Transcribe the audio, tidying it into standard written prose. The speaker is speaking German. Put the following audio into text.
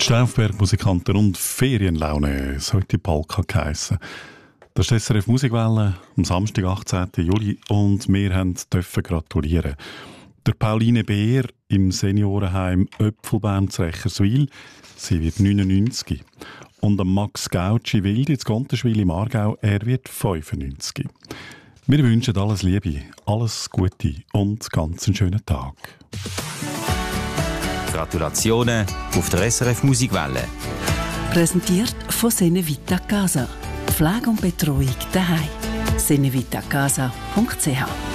Staufberg-Musikanten und Ferienlaune, es hat die Polka geheissen. Das ist SRF Musikwelle am Samstag, 18. Juli, und wir dürfen gratulieren. Der Pauline Beer im Seniorenheim Öpfelbaum zu Recherswil, sie wird 99. Und Max Gautschi Wildi in Gonterschwil im Aargau, er wird 95. Wir wünschen alles Liebe, alles Gute und ganz einen schönen Tag. Gratulationen auf der SRF Musikwelle. Präsentiert von Senevita Casa. Pflege und Betreuung daheim. senevitacasa.ch